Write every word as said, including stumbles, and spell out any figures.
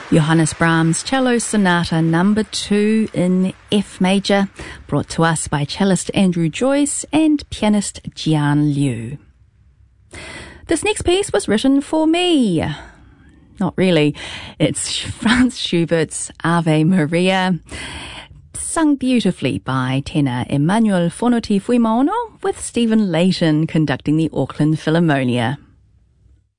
Johannes Brahms Cello Sonata number two in F major, brought to us by cellist Andrew Joyce and pianist Jian Liu. This next piece was written for me. Not really. It's Franz Schubert's Ave Maria, sung beautifully by tenor Emmanuel Fonoti Fuimono, with Stephen Layton conducting the Auckland Philharmonia.